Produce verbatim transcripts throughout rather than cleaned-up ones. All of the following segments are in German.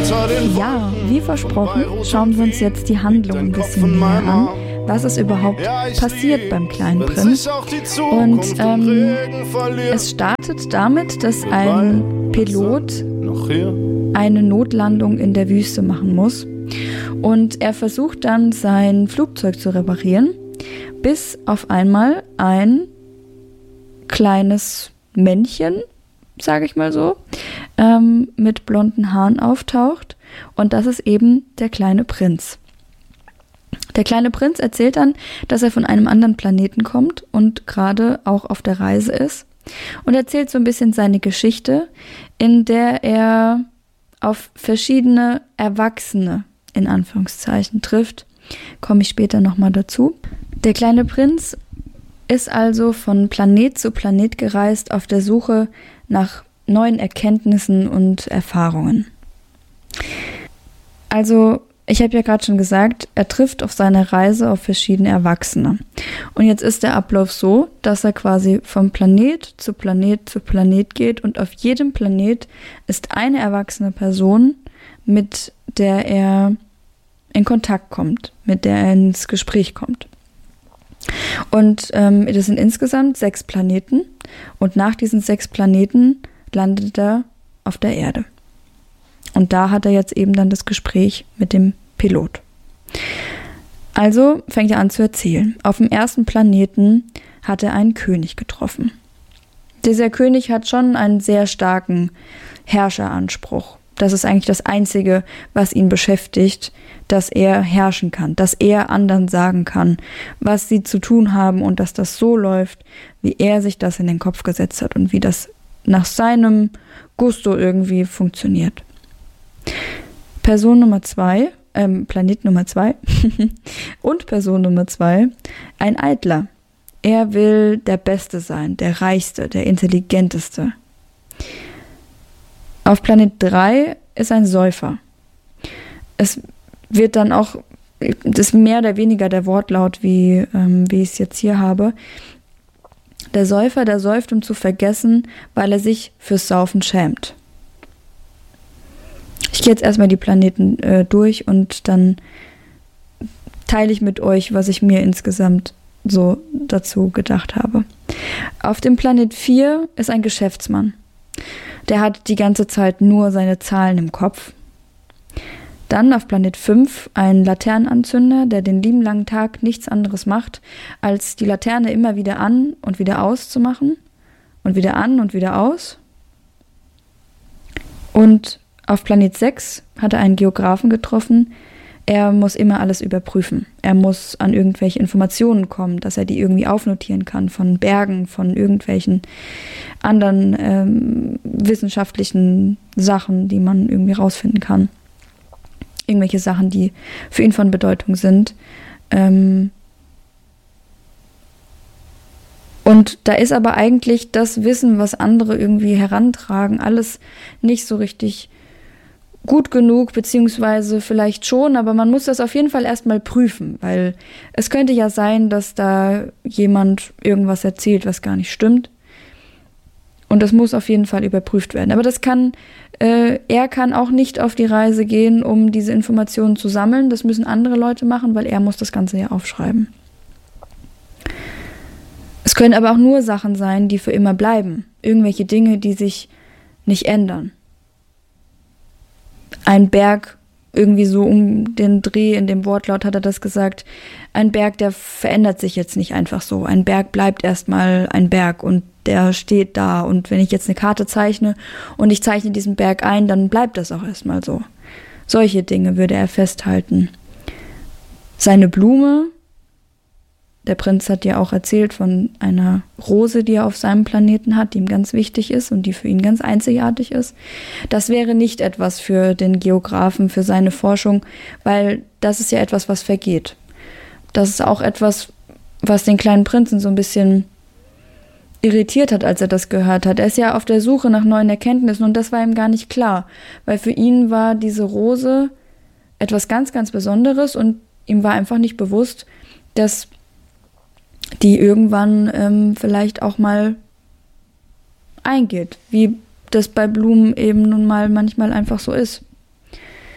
Ja, wie versprochen, schauen wir uns jetzt die Handlung ein bisschen näher an, was ist überhaupt passiert beim kleinen Prinz. Und ähm, es startet damit, dass ein Pilot eine Notlandung in der Wüste machen muss. Und er versucht dann, sein Flugzeug zu reparieren, bis auf einmal ein kleines Männchen, sage ich mal so, ähm, mit blonden Haaren auftaucht. Und das ist eben der kleine Prinz. Der kleine Prinz erzählt dann, dass er von einem anderen Planeten kommt und gerade auch auf der Reise ist. Und erzählt so ein bisschen seine Geschichte, in der er auf verschiedene Erwachsene, in Anführungszeichen, trifft. Komme ich später nochmal dazu. Der kleine Prinz ist also von Planet zu Planet gereist auf der Suche nach neuen Erkenntnissen und Erfahrungen. Also, ich habe ja gerade schon gesagt, er trifft auf seiner Reise auf verschiedene Erwachsene. Und jetzt ist der Ablauf so, dass er quasi vom Planet zu Planet zu Planet geht und auf jedem Planet ist eine erwachsene Person, mit der er in Kontakt kommt, mit der er ins Gespräch kommt. Und ähm, das sind insgesamt sechs Planeten und nach diesen sechs Planeten landet er auf der Erde. Und da hat er jetzt eben dann das Gespräch mit dem Pilot. Also fängt er an zu erzählen. Auf dem ersten Planeten hat er einen König getroffen. Dieser König hat schon einen sehr starken Herrscheranspruch. Das ist eigentlich das Einzige, was ihn beschäftigt, dass er herrschen kann, dass er anderen sagen kann, was sie zu tun haben und dass das so läuft, wie er sich das in den Kopf gesetzt hat und wie das nach seinem Gusto irgendwie funktioniert. Person Nummer zwei, ähm, Planet Nummer zwei und Person Nummer zwei, ein Eitler. Er will der Beste sein, der Reichste, der Intelligenteste. Auf Planet drei ist ein Säufer. Es wird dann auch, das ist mehr oder weniger der Wortlaut, wie, ähm, wie ich es jetzt hier habe. Der Säufer, der säuft, um zu vergessen, weil er sich fürs Saufen schämt. Ich gehe jetzt erstmal die Planeten äh, durch und dann teile ich mit euch, was ich mir insgesamt so dazu gedacht habe. Auf dem Planet vier ist ein Geschäftsmann. Der hat die ganze Zeit nur seine Zahlen im Kopf. Dann auf Planet fünf ein Laternenanzünder, der den lieben langen Tag nichts anderes macht, als die Laterne immer wieder an und wieder auszumachen und wieder an und wieder aus. Und auf Planet sechs hat er einen Geografen getroffen. Er muss immer alles überprüfen. Er muss an irgendwelche Informationen kommen, dass er die irgendwie aufnotieren kann von Bergen, von irgendwelchen anderen ähm, wissenschaftlichen Sachen, die man irgendwie rausfinden kann. Irgendwelche Sachen, die für ihn von Bedeutung sind. Ähm und da ist aber eigentlich das Wissen, was andere irgendwie herantragen, alles nicht so richtig gut genug, beziehungsweise vielleicht schon, aber man muss das auf jeden Fall erstmal prüfen, weil es könnte ja sein, dass da jemand irgendwas erzählt, was gar nicht stimmt. Und das muss auf jeden Fall überprüft werden. Aber das kann, äh, er kann auch nicht auf die Reise gehen, um diese Informationen zu sammeln. Das müssen andere Leute machen, weil er muss das Ganze ja aufschreiben. Es können aber auch nur Sachen sein, die für immer bleiben. Irgendwelche Dinge, die sich nicht ändern. Ein Berg, irgendwie so um den Dreh, in dem Wortlaut hat er das gesagt, ein Berg, der verändert sich jetzt nicht einfach so. Ein Berg bleibt erstmal ein Berg und der steht da. Und wenn ich jetzt eine Karte zeichne und ich zeichne diesen Berg ein, dann bleibt das auch erstmal so. Solche Dinge würde er festhalten. Seine Blume, der Prinz hat ja auch erzählt von einer Rose, die er auf seinem Planeten hat, die ihm ganz wichtig ist und die für ihn ganz einzigartig ist. Das wäre nicht etwas für den Geografen, für seine Forschung, weil das ist ja etwas, was vergeht. Das ist auch etwas, was den kleinen Prinzen so ein bisschen irritiert hat, als er das gehört hat. Er ist ja auf der Suche nach neuen Erkenntnissen und das war ihm gar nicht klar, weil für ihn war diese Rose etwas ganz, ganz Besonderes und ihm war einfach nicht bewusst, dass die irgendwann ähm, vielleicht auch mal eingeht, wie das bei Blumen eben nun mal manchmal einfach so ist.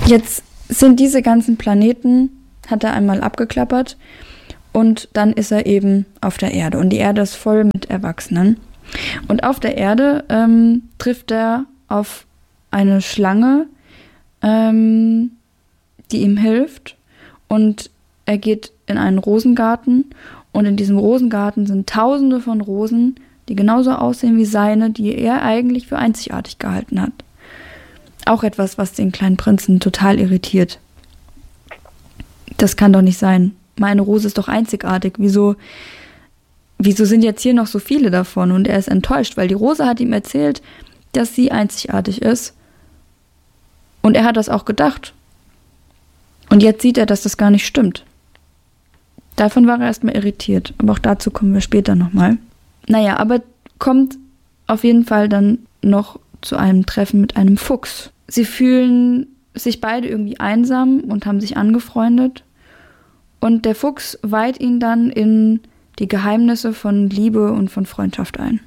Jetzt sind diese ganzen Planeten, hat er einmal abgeklappert und dann ist er eben auf der Erde und die Erde ist voll mit Erwachsenen. Und auf der Erde ähm, trifft er auf eine Schlange, ähm, die ihm hilft und er geht in einen Rosengarten und in diesem Rosengarten sind tausende von Rosen, die genauso aussehen wie seine, die er eigentlich für einzigartig gehalten hat. Auch etwas, was den kleinen Prinzen total irritiert. Das kann doch nicht sein. Meine Rose ist doch einzigartig. Wieso, wieso sind jetzt hier noch so viele davon? Und er ist enttäuscht, weil die Rose hat ihm erzählt, dass sie einzigartig ist. Und er hat das auch gedacht. Und jetzt sieht er, dass das gar nicht stimmt. Davon war er erstmal irritiert. Aber auch dazu kommen wir später nochmal. Naja, aber kommt auf jeden Fall dann noch zu einem Treffen mit einem Fuchs. Sie fühlen sich beide irgendwie einsam und haben sich angefreundet. Und der Fuchs weiht ihn dann in die Geheimnisse von Liebe und von Freundschaft ein.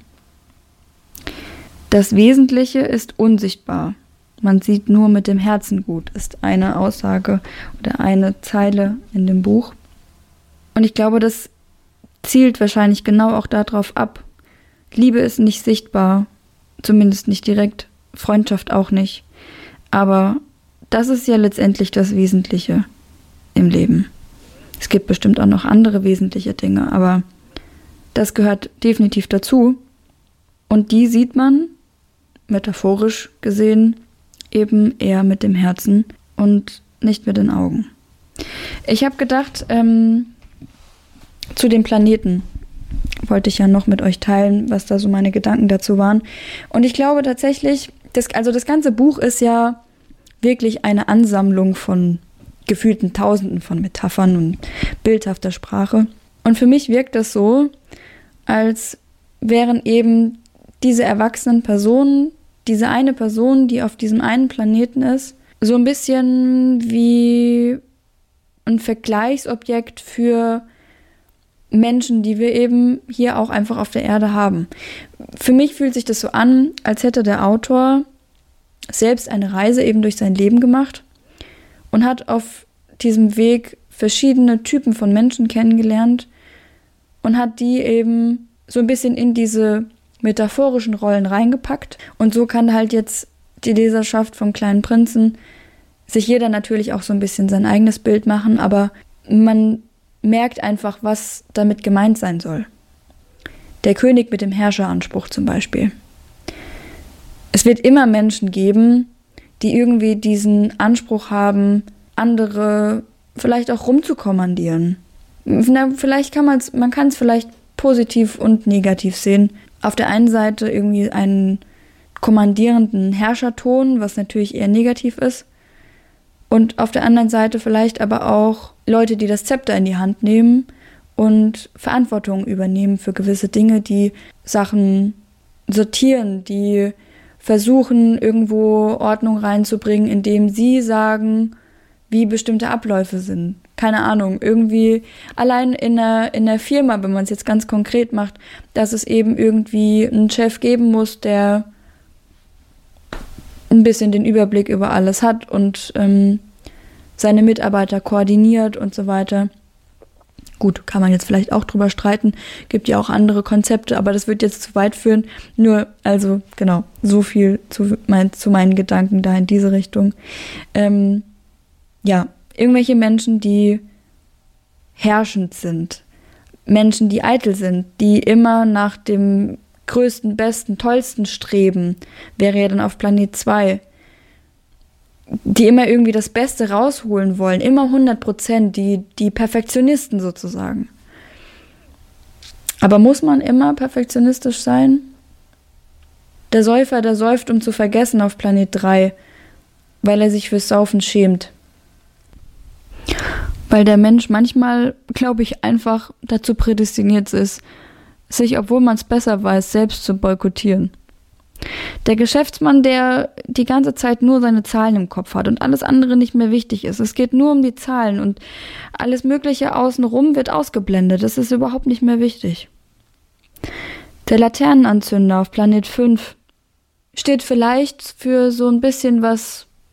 Das Wesentliche ist unsichtbar. Man sieht nur mit dem Herzen gut, ist eine Aussage oder eine Zeile in dem Buch. Und ich glaube, das zielt wahrscheinlich genau auch darauf ab. Liebe ist nicht sichtbar, zumindest nicht direkt, Freundschaft auch nicht. Aber das ist ja letztendlich das Wesentliche im Leben. Es gibt bestimmt auch noch andere wesentliche Dinge, aber das gehört definitiv dazu. Und die sieht man, metaphorisch gesehen, eben eher mit dem Herzen und nicht mit den Augen. Ich habe gedacht, ähm, zu den Planeten wollte ich ja noch mit euch teilen, was da so meine Gedanken dazu waren. Und ich glaube tatsächlich, das, also das ganze Buch ist ja wirklich eine Ansammlung von gefühlten Tausenden von Metaphern und bildhafter Sprache. Und für mich wirkt das so, als wären eben diese erwachsenen Personen, diese eine Person, die auf diesem einen Planeten ist, so ein bisschen wie ein Vergleichsobjekt für Menschen, die wir eben hier auch einfach auf der Erde haben. Für mich fühlt sich das so an, als hätte der Autor selbst eine Reise eben durch sein Leben gemacht und hat auf diesem Weg verschiedene Typen von Menschen kennengelernt und hat die eben so ein bisschen in diese metaphorischen Rollen reingepackt. Und so kann halt jetzt die Leserschaft vom Kleinen Prinzen sich jeder natürlich auch so ein bisschen sein eigenes Bild machen, aber man merkt einfach, was damit gemeint sein soll. Der König mit dem Herrscheranspruch zum Beispiel. Es wird immer Menschen geben, die irgendwie diesen Anspruch haben, andere vielleicht auch rumzukommandieren. Na, vielleicht kann man es, man kann es vielleicht positiv und negativ sehen. Auf der einen Seite irgendwie einen kommandierenden Herrscherton, was natürlich eher negativ ist. Und auf der anderen Seite vielleicht aber auch Leute, die das Zepter in die Hand nehmen und Verantwortung übernehmen für gewisse Dinge, die Sachen sortieren, die versuchen, irgendwo Ordnung reinzubringen, indem sie sagen, wie bestimmte Abläufe sind. Keine Ahnung, irgendwie allein in der, in der Firma, wenn man es jetzt ganz konkret macht, dass es eben irgendwie einen Chef geben muss, der ein bisschen den Überblick über alles hat und ähm, seine Mitarbeiter koordiniert und so weiter. Gut, kann man jetzt vielleicht auch drüber streiten, gibt ja auch andere Konzepte, aber das wird jetzt zu weit führen. Nur, also genau, so viel zu, mein, zu meinen Gedanken da in diese Richtung. Ähm, ja, irgendwelche Menschen, die herrschend sind, Menschen, die eitel sind, die immer nach dem größten, besten, tollsten streben, wäre ja dann auf Planet zwei, die immer irgendwie das Beste rausholen wollen, immer hundert Prozent, die, die Perfektionisten sozusagen. Aber muss man immer perfektionistisch sein? Der Säufer, der säuft, um zu vergessen auf Planet drei, weil er sich fürs Saufen schämt. Weil der Mensch manchmal, glaube ich, einfach dazu prädestiniert ist, sich, obwohl man es besser weiß, selbst zu boykottieren. Der Geschäftsmann, der die ganze Zeit nur seine Zahlen im Kopf hat und alles andere nicht mehr wichtig ist. Es geht nur um die Zahlen und alles Mögliche außenrum wird ausgeblendet. Das ist überhaupt nicht mehr wichtig. Der Laternenanzünder auf Planet fünf steht vielleicht für so ein bisschen was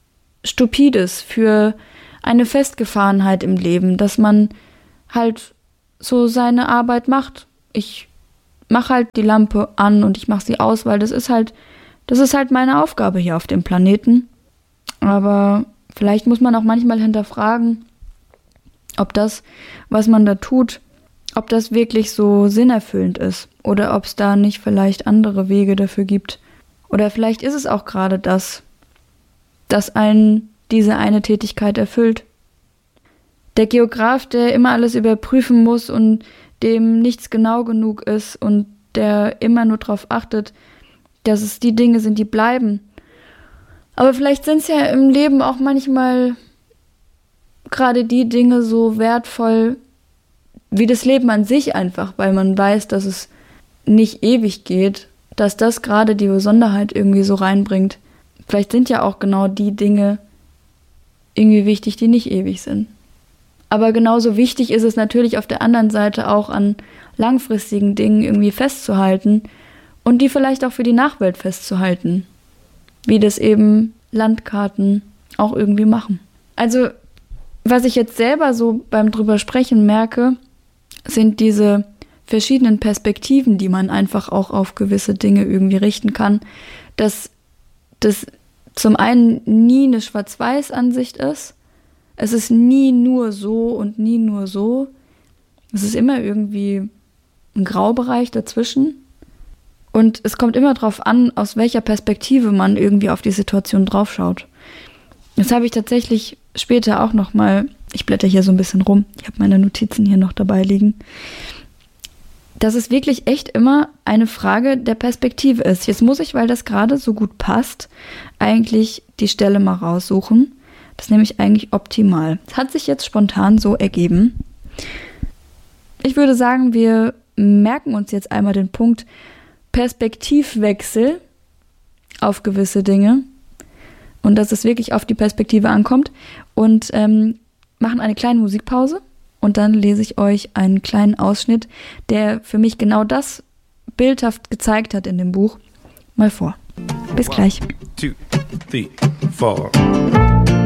Stupides, für eine Festgefahrenheit im Leben, dass man halt so seine Arbeit macht. Ich mache halt die Lampe an und ich mache sie aus, weil das ist halt, das ist halt meine Aufgabe hier auf dem Planeten. Aber vielleicht muss man auch manchmal hinterfragen, ob das, was man da tut, ob das wirklich so sinnerfüllend ist oder ob es da nicht vielleicht andere Wege dafür gibt. Oder vielleicht ist es auch gerade das, das einen diese eine Tätigkeit erfüllt. Der Geograf, der immer alles überprüfen muss und dem nichts genau genug ist und der immer nur darauf achtet, dass es die Dinge sind, die bleiben. Aber vielleicht sind es ja im Leben auch manchmal gerade die Dinge so wertvoll wie das Leben an sich einfach, weil man weiß, dass es nicht ewig geht, dass das gerade die Besonderheit irgendwie so reinbringt. Vielleicht sind ja auch genau die Dinge irgendwie wichtig, die nicht ewig sind. Aber genauso wichtig ist es natürlich auf der anderen Seite auch an langfristigen Dingen irgendwie festzuhalten und die vielleicht auch für die Nachwelt festzuhalten, wie das eben Landkarten auch irgendwie machen. Also was ich jetzt selber so beim drüber sprechen merke, sind diese verschiedenen Perspektiven, die man einfach auch auf gewisse Dinge irgendwie richten kann, dass das zum einen nie eine Schwarz-Weiß-Ansicht ist. Es ist nie nur so und nie nur so. Es ist immer irgendwie ein Graubereich dazwischen. Und es kommt immer darauf an, aus welcher Perspektive man irgendwie auf die Situation draufschaut. Das habe ich tatsächlich später auch noch mal, ich blätter hier so ein bisschen rum, ich habe meine Notizen hier noch dabei liegen, dass es wirklich echt immer eine Frage der Perspektive ist. Jetzt muss ich, weil das gerade so gut passt, eigentlich die Stelle mal raussuchen. Das ist nämlich eigentlich optimal. Es hat sich jetzt spontan so ergeben. Ich würde sagen, wir merken uns jetzt einmal den Punkt Perspektivwechsel auf gewisse Dinge und dass es wirklich auf die Perspektive ankommt und ähm, machen eine kleine Musikpause. Und dann lese ich euch einen kleinen Ausschnitt, der für mich genau das bildhaft gezeigt hat in dem Buch, mal vor. Bis gleich. One, two, three, four.